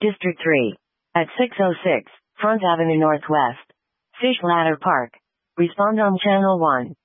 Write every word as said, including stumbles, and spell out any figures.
District three. At six oh six, Front Avenue Northwest. Fish Ladder Park. Respond on Channel one.